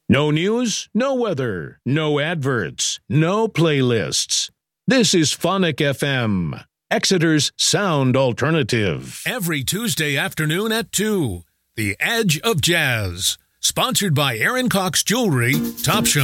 No news, no weather, no adverts, no playlists. This is Phonic FM, Exeter's sound alternative. Every Tuesday afternoon at 2, The Edge of Jazz. Sponsored by Aaron Cox Jewelry, Top Show.